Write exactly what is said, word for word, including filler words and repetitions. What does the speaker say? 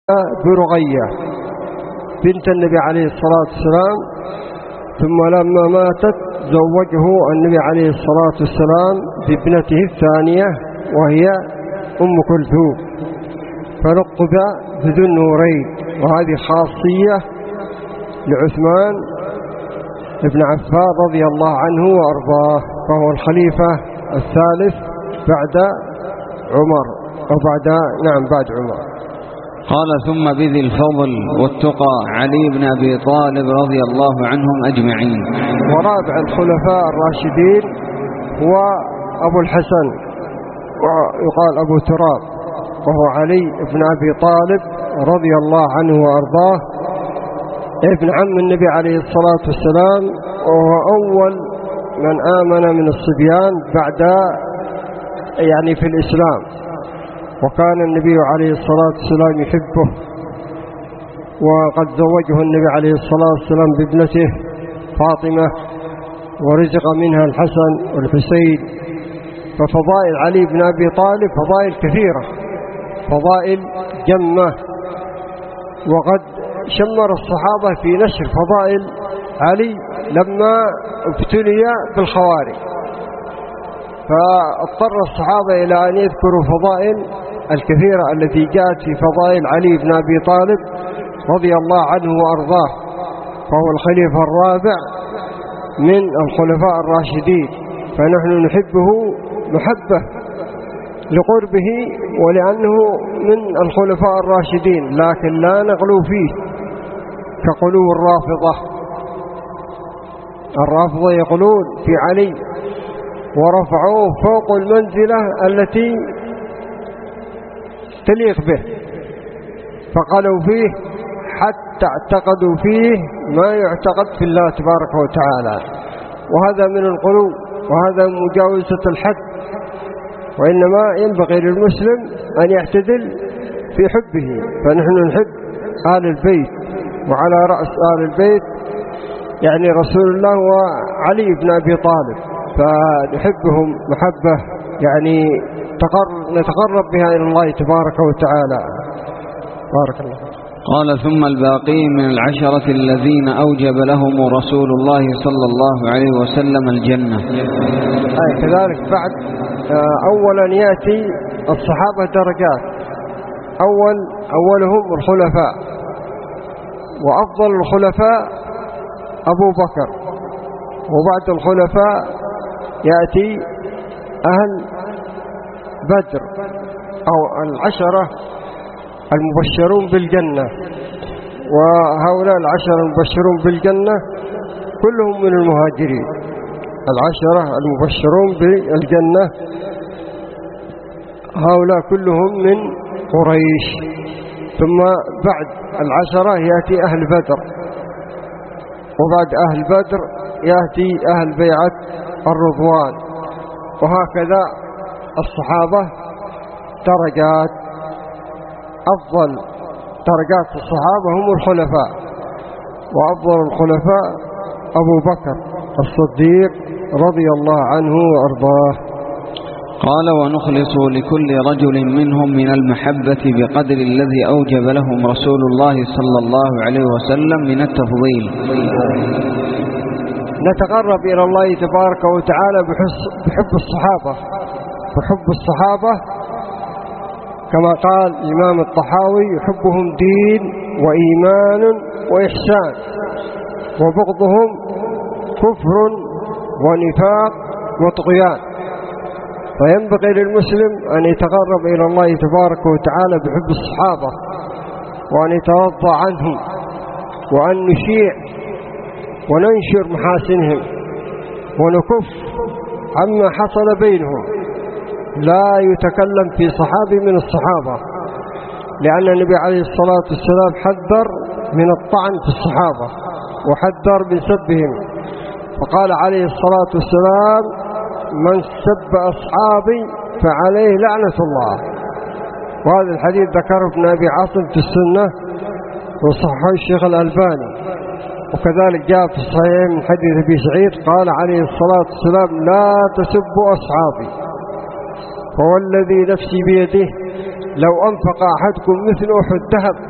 برقية بنت النبي عليه الصلاة والسلام، ثم لما ماتت زوجه النبي عليه الصلاة والسلام بابنته الثانية وهي أم كلثوم، فلقب بذو النورين. وهذه خاصية لعثمان بن عفان رضي الله عنه وأرضاه، فهو الخليفة الثالث بعد عمر أو بعد نعم بعد عمر. قال ثم بذي الفضل والتقى علي بن أبي طالب رضي الله عنهم أجمعين. ورابع الخلفاء الراشدين هو أبو الحسن ويقال أبو تراب، وهو علي بن أبي طالب رضي الله عنه وأرضاه، ابن عم النبي عليه الصلاة والسلام، وهو أول من آمن من الصبيان بعد يعني في الإسلام، وكان النبي عليه الصلاة والسلام يحبه، وقد زوجه النبي عليه الصلاة والسلام بابنته فاطمة ورزق منها الحسن والحسين. ففضائل علي بن أبي طالب فضائل كثيرة، فضائل جمة، وقد شمر الصحابة في نشر فضائل علي لما ابتلي بالخوارج، فاضطر الصحابة إلى أن يذكروا فضائل الكثيرة التي جاءت في فضائل علي بن أبي طالب رضي الله عنه وأرضاه، فهو الخليفة الرابع من الخلفاء الراشدين، فنحن نحبه محبة لقربه ولأنه من الخلفاء الراشدين، لكن لا نغلو فيه كقلو الرافضة. الرافضة يقولون في علي ورفعوه فوق المنزلة التي تليق به، فقالوا فيه حتى اعتقدوا فيه ما يعتقد في الله تبارك وتعالى، وهذا من الغلو وهذا مجاوزة الحد. وإنما ينبغي للمسلم أن يعتدل في حبه، فنحن نحب آل البيت، وعلى رأس آل البيت يعني رسول الله وعلي بن أبي طالب، فنحبهم محبة يعني نتقرب بها إلى الله تبارك وتعالى. بارك الله. قال ثم الباقي من العشرة الذين أوجب لهم رسول الله صلى الله عليه وسلم الجنة. أي كذلك بعد أولا يأتي الصحابة درجات، أول أولهم الخلفاء، وأفضل الخلفاء أبو بكر، وبعد الخلفاء يأتي أهل بدر أو العشرة المبشرون بالجنة، وهؤلاء العشرة المبشرون بالجنة كلهم من المهاجرين. العشرة المبشرون بالجنة هؤلاء كلهم من قريش. ثم بعد العشرة يأتي أهل بدر، وبعد أهل بدر يأتي أهل بيعة الرضوان، وهكذا الصحابة درجات. أفضل درجات الصحابة هم الخلفاء، وأفضل الخلفاء أبو بكر الصديق رضي الله عنه وأرضاه. قال ونخلص لكل رجل منهم من المحبة بقدر الذي أوجب لهم رسول الله صلى الله عليه وسلم من التفضيل. نتقرب إلى الله تبارك وتعالى بحب الصحابة، بحب الصحابة كما قال الإمام الطحاوي: يحبهم دين وإيمان وإحسان، وبغضهم كفر ونفاق وطغيان. فينبغي للمسلم أن يتقرب إلى الله تبارك وتعالى بحب الصحابة، وأن يترضى عنهم، وأن نشيع وننشر محاسنهم، ونكف عما حصل بينهم. لا يتكلم في صحابي من الصحابة، لأن النبي عليه الصلاة والسلام حذر من الطعن في الصحابة وحذر من سبهم، فقال عليه الصلاة والسلام: من سب أصحابي فعليه لعنة الله. وهذا الحديث ذكره ابن أبي عاصم في السنة وصححه الشيخ الألباني، وكذلك جاء في الصحيح من حديث أبي سعيد قال عليه الصلاة والسلام: لا تسبوا أصحابي، فوالذي نفسي بيده لو أنفق أحدكم مثل أحد ذهب